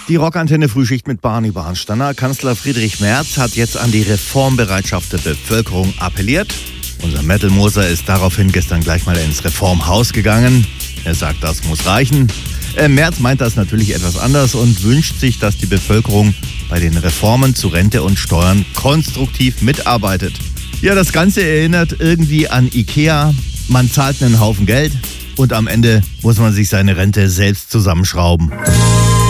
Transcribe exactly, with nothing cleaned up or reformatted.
Die Rockantenne Frühschicht mit Barney Barnsteiner. Kanzler Friedrich Merz hat jetzt an die Reformbereitschaft der Bevölkerung appelliert. Unser Metal-Moser ist daraufhin gestern gleich mal ins Reformhaus gegangen. Er sagt, das muss reichen. Äh, Merz meint das natürlich etwas anders und wünscht sich, dass die Bevölkerung bei den Reformen zu Rente und Steuern konstruktiv mitarbeitet. Ja, das Ganze erinnert irgendwie an Ikea. Man zahlt einen Haufen Geld und am Ende muss man sich seine Rente selbst zusammenschrauben.